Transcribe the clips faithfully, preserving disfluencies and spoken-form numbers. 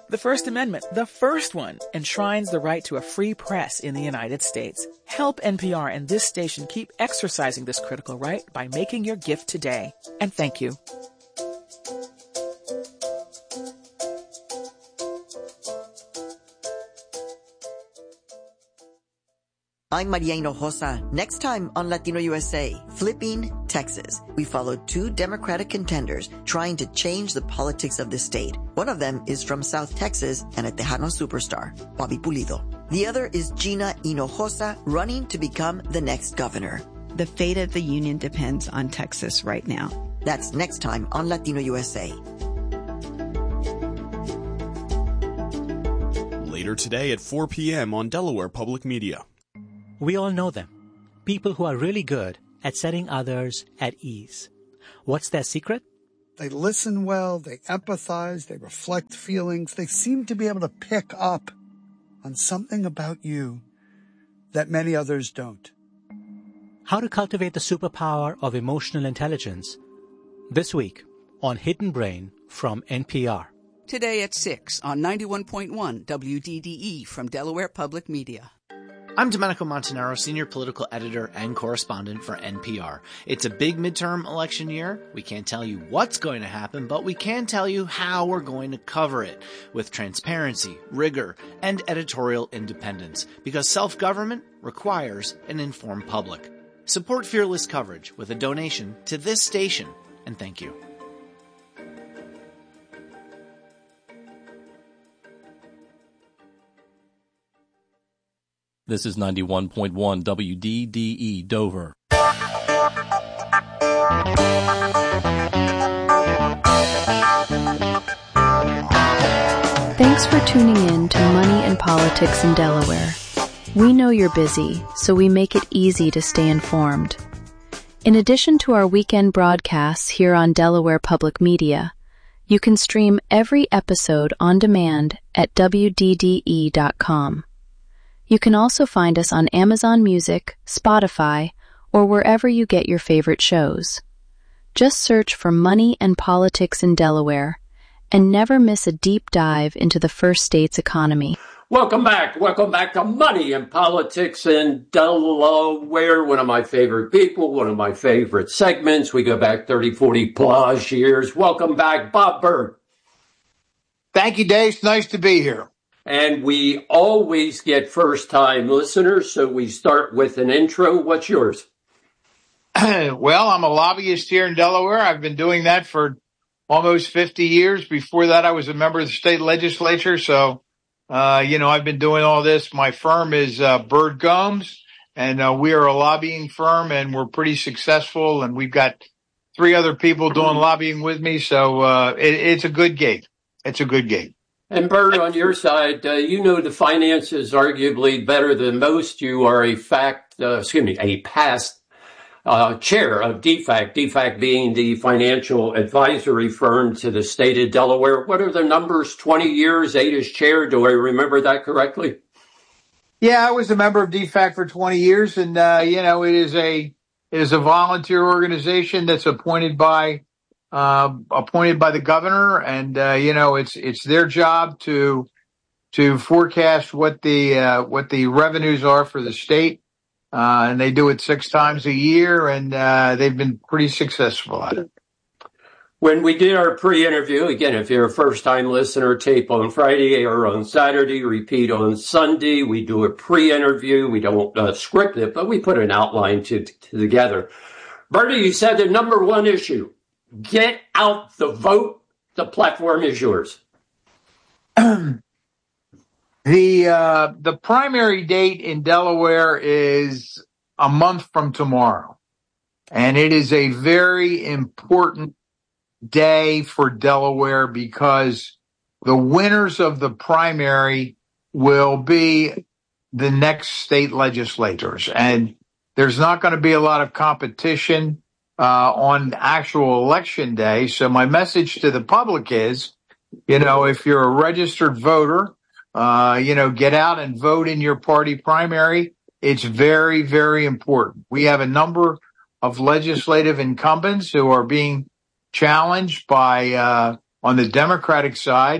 The First Amendment, the first one, enshrines the right to a free press in the United States. Help N P R and this station keep exercising this critical right by making your gift today. And thank you. I'm Maria Hinojosa. Next time on Latino U S A, Flipping Texas. We followed two Democratic contenders trying to change the politics of the state. One of them is from South Texas and a Tejano superstar, Bobby Pulido. The other is Gina Hinojosa, running to become the next governor. The fate of the union depends on Texas right now. That's next time on Latino U S A. Later today at four p.m. on Delaware Public Media. We all know them. People who are really good at setting others at ease. What's their secret? They listen well, they empathize, they reflect feelings. They seem to be able to pick up on something about you that many others don't. How to cultivate the superpower of emotional intelligence. This week on Hidden Brain from N P R. Today at six on ninety-one point one W D D E from Delaware Public Media. I'm Domenico Montanaro, senior political editor and correspondent for N P R. It's a big midterm election year. We can't tell you what's going to happen, but we can tell you how we're going to cover it with transparency, rigor, and editorial independence, because self-government requires an informed public. Support fearless coverage with a donation to this station, and thank you. This is ninety-one point one W D D E Dover. Thanks for tuning in to Money and Politics in Delaware. We know you're busy, so we make it easy to stay informed. In addition to our weekend broadcasts here on Delaware Public Media, you can stream every episode on demand at W D D E dot com. You can also find us on Amazon Music, Spotify, or wherever you get your favorite shows. Just search for Money and Politics in Delaware and never miss a deep dive into the first state's economy. Welcome back. Welcome back to Money and Politics in Delaware. One of my favorite people, one of my favorite segments. We go back thirty, forty plus years. Welcome back, Bob Berg. Thank you, Dave. It's nice to be here. And we always get first-time listeners, so we start with an intro. What's yours? Well, I'm a lobbyist here in Delaware. I've been doing that for almost fifty years. Before that, I was a member of the state legislature. So, uh, you know, I've been doing all this. My firm is uh, Bird Gomes, and uh, we are a lobbying firm, and we're pretty successful. And we've got three other people doing lobbying with me. So uh, it, it's a good gig. It's a good gig. And Bert, on your side, uh, you know the finances arguably better than most. You are a fact, uh, excuse me, a past uh, chair of D FAC, D FAC being the financial advisory firm to the state of Delaware. What are the numbers? twenty years, eight as chair. Do I remember that correctly? Yeah, I was a member of D FAC for twenty years, and uh, you know, it is a it is a volunteer organization that's appointed by. Uh, appointed by the governor, and uh, you know it's it's their job to to forecast what the uh, what the revenues are for the state, uh, and they do it six times a year, and uh, they've been pretty successful at it. When we did our pre-interview, again, if you're a first-time listener, tape on Friday or on Saturday, repeat on Sunday. We do a pre-interview. We don't uh, script it, but we put an outline to, to together. Bertie, you said the number one issue. Get out the vote. The platform is yours. the uh, the primary date in Delaware is a month from tomorrow, and it is a very important day for Delaware because the winners of the primary will be the next state legislators, and there's not going to be a lot of competition Uh, on actual election day. So my message to the public is, you know, if you're a registered voter, uh, you know, get out and vote in your party primary. It's very, very important. We have a number of legislative incumbents who are being challenged by, uh, on the Democratic side,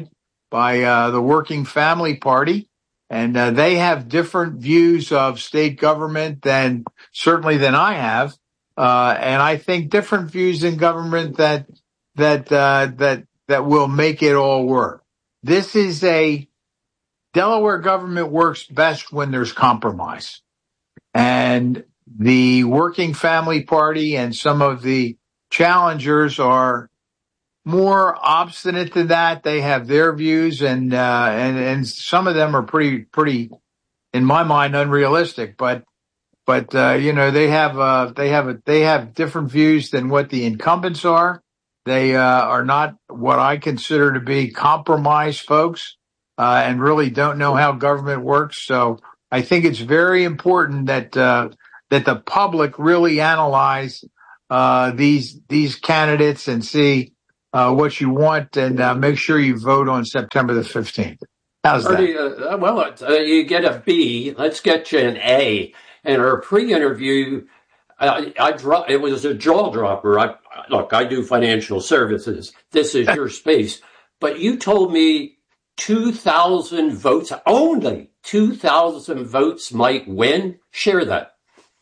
by uh, the Working Family Party. And uh, they have different views of state government than certainly than I have. Uh, and I think different views in government that that uh, that that will make it all work. This is a Delaware government works best when there's compromise. And the Working Family Party and some of the challengers are more obstinate than that. They have their views, and uh, and and some of them are pretty pretty, in my mind, unrealistic. But but uh, you know they have uh, they have a, they have different views than what the incumbents are. They uh, are not what I consider to be compromise folks, uh, and really don't know how government works. So I think it's very important that uh, that the public really analyze uh, these these candidates and see Uh, what you want, and uh, make sure you vote on September the fifteenth. How's that? Uh, well, uh, you get a B. Let's get you an A. In our pre-interview, I, I dro- it was a jaw dropper. I, look, I do financial services. This is your space. But you told me two thousand votes, only two thousand votes might win. Share that.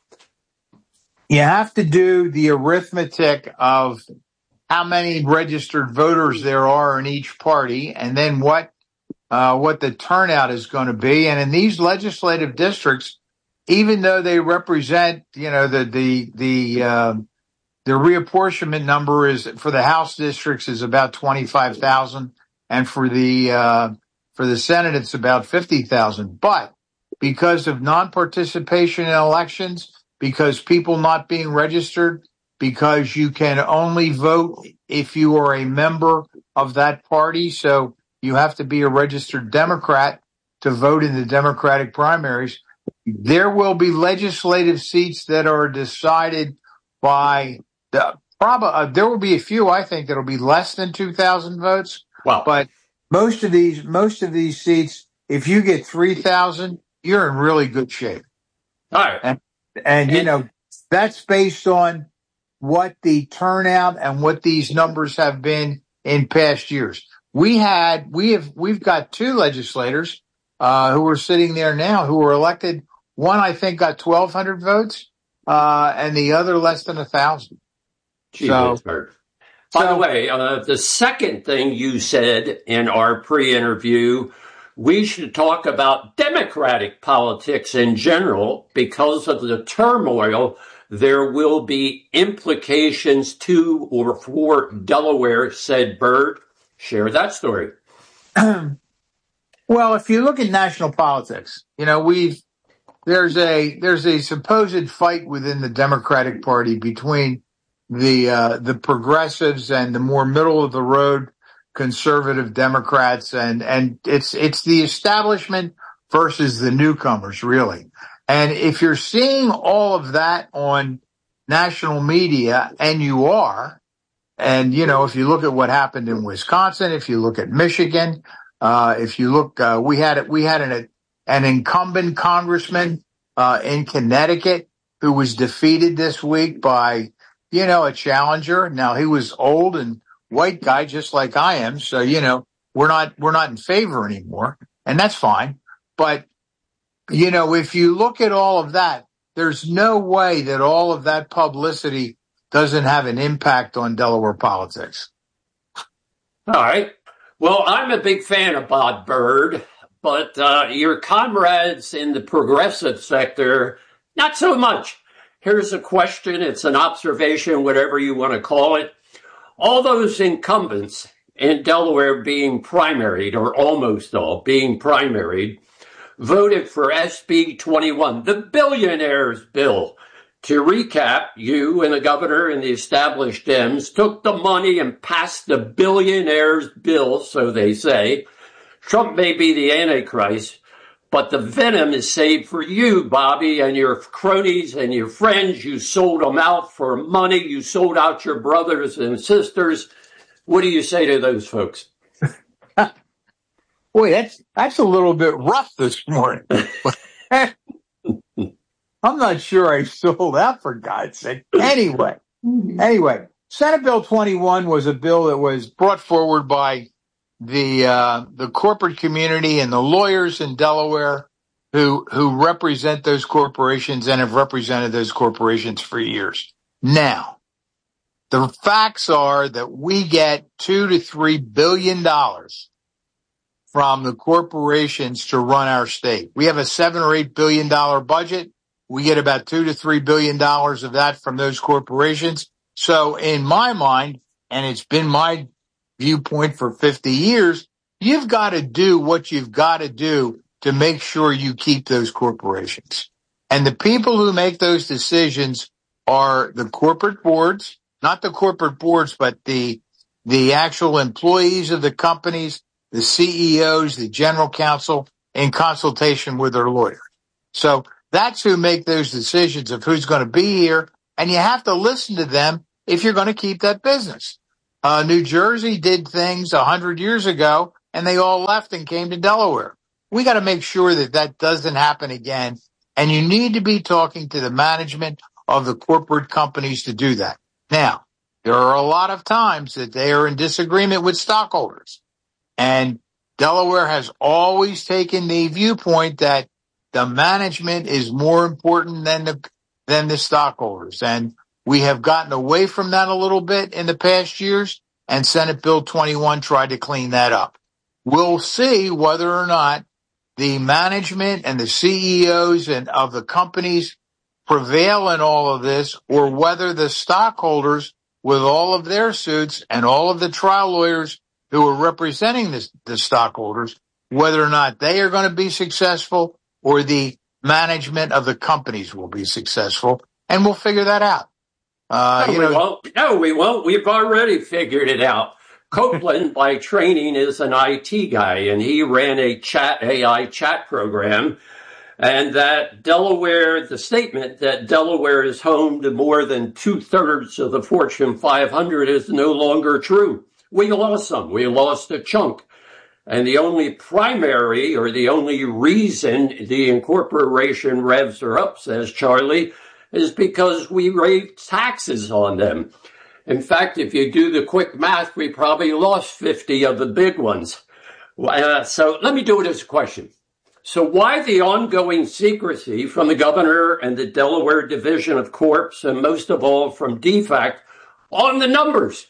You have to do the arithmetic of how many registered voters there are in each party, and then what uh, what the turnout is going to be. And in these legislative districts, even though they represent, you know, the the the uh, the reapportionment number is for the House districts is about twenty-five thousand, and for the uh, for the Senate it's about fifty thousand. But because of non-participation in elections, because people not being registered, because you can only vote if you are a member of that party. So you have to be a registered Democrat to vote in the Democratic primaries. There will be legislative seats that are decided by the probably, uh, there will be a few, I think, that'll be less than two thousand votes. Wow. But most of these, most of these seats, if you get three thousand, you're in really good shape. All right. And, and, you know, that's based on what the turnout and what these numbers have been in past years. We had, we have, we've got two legislators, uh, who are sitting there now who were elected. One, I think, got twelve hundred votes, uh, and the other less than a thousand. So, by the way, uh, the second thing you said in our pre-interview, we should talk about Democratic politics in general because of the turmoil. There will be implications to or for Delaware, said Byrd. Share that story. Well, if you look at national politics, you know, we've, there's a, there's a supposed fight within the Democratic Party between the, uh, the progressives and the more middle of the road conservative Democrats. And, and it's, it's the establishment versus the newcomers, really. And if you're seeing all of that on national media, and you are, and, you know, if you look at what happened in Wisconsin, if you look at Michigan, uh, if you look, uh, we had, we had an, an incumbent congressman, uh, in Connecticut who was defeated this week by, you know, a challenger. Now, he was old and white guy, just like I am. So, you know, we're not, we're not in favor anymore, and that's fine. But, you know, if you look at all of that, there's no way that all of that publicity doesn't have an impact on Delaware politics. All right. Well, I'm a big fan of Bob Byrd, but uh, your comrades in the progressive sector, not so much. Here's a question. It's an observation, whatever you want to call it. All those incumbents in Delaware being primaried, or almost all being primaried, voted for S B twenty-one, the billionaires bill. To recap, you and the governor and the established Dems took the money and passed the billionaires bill, so they say. Trump may be the Antichrist, but the venom is saved for you, Bobby, and your cronies and your friends. You sold them out for money. You sold out your brothers and sisters. What do you say to those folks? Boy, that's that's a little bit rough this morning. I'm not sure I sold out, for God's sake. Anyway, anyway, Senate Bill twenty-one was a bill that was brought forward by the uh, the corporate community and the lawyers in Delaware who who represent those corporations and have represented those corporations for years. Now, the facts are that we get two to three billion dollars from the corporations to run our state. We have a seven or eight billion dollar budget. We get about two to three billion dollars of that from those corporations. So in my mind, and it's been my viewpoint for fifty years, you've got to do what you've got to do to make sure you keep those corporations. And the people who make those decisions are the corporate boards, not the corporate boards, but the, the actual employees of the companies, the C E Os, the general counsel, in consultation with their lawyer. So that's who make those decisions of who's going to be here. And you have to listen to them if you're going to keep that business. Uh, New Jersey did things a hundred years ago and they all left and came to Delaware. We got to make sure that that doesn't happen again. And you need to be talking to the management of the corporate companies to do that. Now, there are a lot of times that they are in disagreement with stockholders. And Delaware has always taken the viewpoint that the management is more important than the, than the stockholders. And we have gotten away from that a little bit in the past years, and Senate Bill twenty-one tried to clean that up. We'll see whether or not the management and the C E Os and of the companies prevail in all of this, or whether the stockholders, with all of their suits and all of the trial lawyers who are representing this, the stockholders, whether or not they are going to be successful or the management of the companies will be successful. And we'll figure that out. Uh, no, you we know, won't. No, we won't. We've already figured it out. Copeland, by training, is an I T guy, and he ran a chat A I chat program. And that Delaware, the statement that Delaware is home to more than two thirds of the Fortune five hundred is no longer true. We lost some. We lost a chunk. And the only primary or the only reason the incorporation revs are up, says Charlie, is because we raised taxes on them. In fact, if you do the quick math, we probably lost fifty of the big ones. Uh, so let me do this question. So why the ongoing secrecy from the governor and the Delaware Division of Corps, and most of all from D FAC, on the numbers?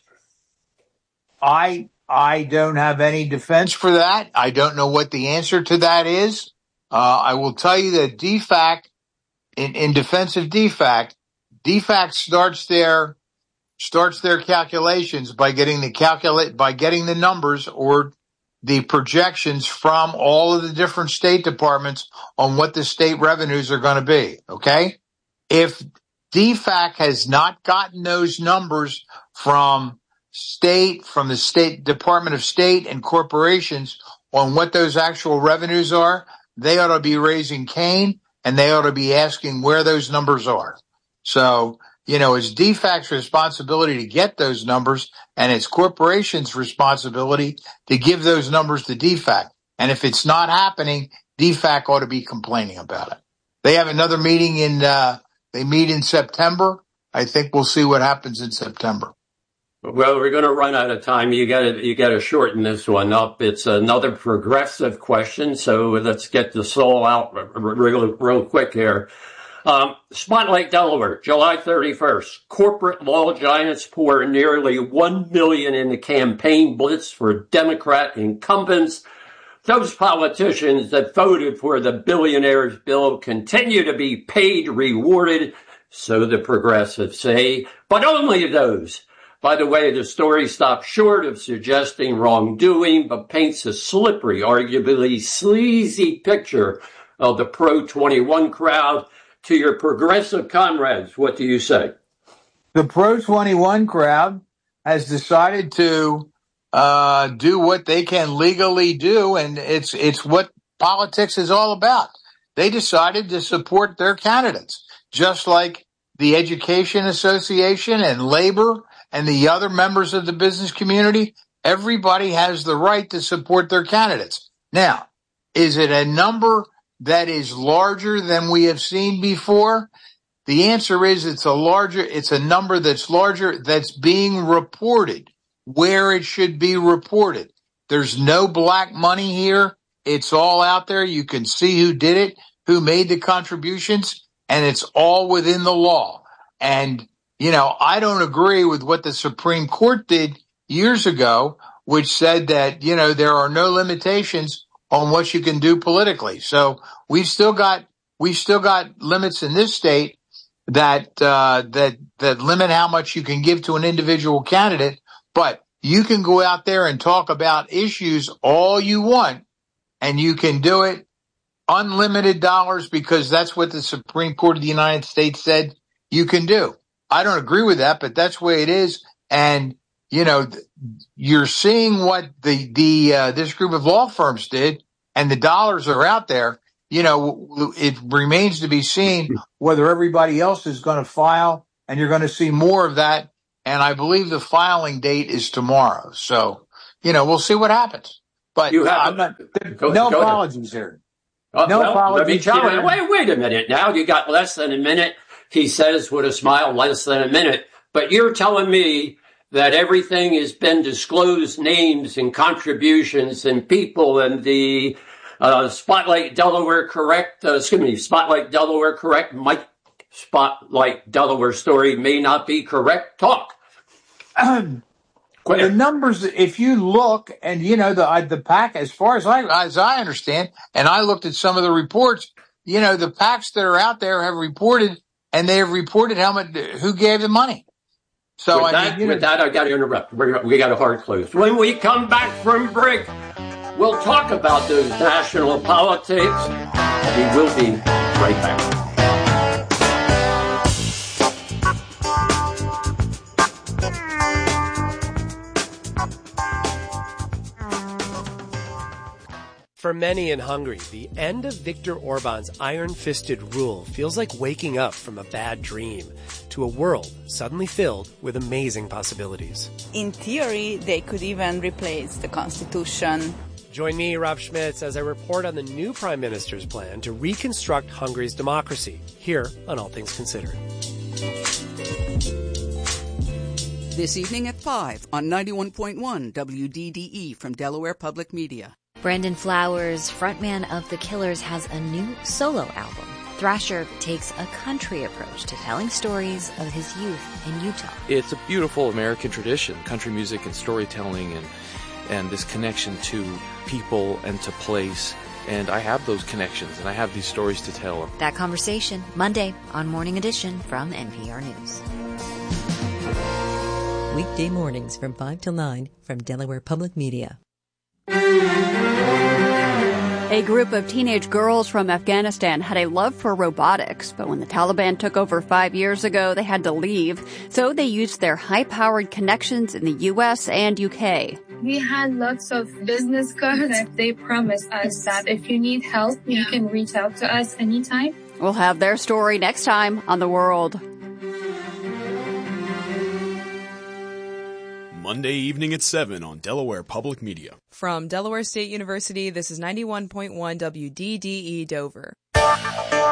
I I don't have any defense for that. I don't know what the answer to that is. Uh, I will tell you that D FAC, in, in defense of D FAC, D FAC starts their starts their calculations by getting the calculate by getting the numbers or the projections from all of the different state departments on what the state revenues are going to be. Okay, if D FAC has not gotten those numbers from state, from the State Department of State and corporations on what those actual revenues are, they ought to be raising Cain and they ought to be asking where those numbers are. So, you know, it's D FAC's responsibility to get those numbers and it's corporations' responsibility to give those numbers to D FAC. And if it's not happening, D FAC ought to be complaining about it. They have another meeting in, uh, they meet in September. I think we'll see what happens in September. Well, we're going to run out of time. You got to you got to shorten this one up. It's another progressive question, so let's get this all out real, real quick here. Um, Spotlight Delaware, July thirty-first. Corporate law giants pour nearly one million dollars in the campaign blitz for Democrat incumbents. Those politicians that voted for the billionaires bill continue to be paid, rewarded, so the progressives say, but only those. By the way, the story stops short of suggesting wrongdoing, but paints a slippery, arguably sleazy picture of the pro twenty-one crowd. To your progressive comrades, what do you say? The pro twenty-one crowd has decided to uh, do what they can legally do, and it's it's what politics is all about. They decided to support their candidates, just like the Education Association and labor and the other members of the business community. Everybody has the right to support their candidates. Now, is it a number that is larger than we have seen before? The answer is it's a larger, it's a number that's larger, that's being reported where it should be reported. There's no black money here. It's all out there. You can see who did it, who made the contributions, and it's all within the law. And, you know, I don't agree with what the Supreme Court did years ago, which said that, you know, there are no limitations on what you can do politically. So we've still got, we've still got limits in this state that, uh, that, that limit how much you can give to an individual candidate. But you can go out there and talk about issues all you want, and you can do it unlimited dollars because that's what the Supreme Court of the United States said you can do. I don't agree with that, but that's the way it is. And, you know, you're seeing what the, the, uh, this group of law firms did, and the dollars are out there. You know, it remains to be seen whether everybody else is going to file, and you're going to see more of that. And I believe the filing date is tomorrow. So, you know, we'll see what happens. But you have I'm not, go, no go apologies here. Uh, no well, apologies. Let me tell you, wait, wait a minute. Now you got less than a minute. He says with a smile, less than a minute. But you're telling me that everything has been disclosed, names and contributions and people, and the uh, Spotlight Delaware Correct, uh, excuse me, Spotlight Delaware Correct, Mike Spotlight Delaware story may not be correct. Talk. Um, the numbers, if you look, and you know, the the PAC, as far as I as I understand, and I looked at some of the reports, you know, the PACs that are out there have reported, and they have reported how much, who gave the money. So with I that, mean, you know, with that, I got to interrupt. We're, we got a hard close. When we come back from break, we'll talk about those national politics. We will be right back. For many in Hungary, the end of Viktor Orban's iron-fisted rule feels like waking up from a bad dream to a world suddenly filled with amazing possibilities. In theory, they could even replace the constitution. Join me, Rob Schmitz, as I report on the new Prime Minister's plan to reconstruct Hungary's democracy, here on All Things Considered. This evening at five on ninety-one point one W D D E from Delaware Public Media. Brandon Flowers, frontman of The Killers, has a new solo album. Thrasher takes a country approach to telling stories of his youth in Utah. It's a beautiful American tradition, country music and storytelling, and and this connection to people and to place. And I have those connections, and I have these stories to tell. That conversation, Monday on Morning Edition from N P R News. Weekday mornings from five till nine from Delaware Public Media. A group of teenage girls from Afghanistan had a love for robotics, but when the Taliban took over five years ago, they had to leave. So they used their high-powered connections in the U S and U K. We had lots of business cards. They promised us that if you need help, you can reach out to us anytime. We'll have their story next time on The World. Monday evening at seven on Delaware Public Media. From Delaware State University, this is ninety-one point one W D D E Dover.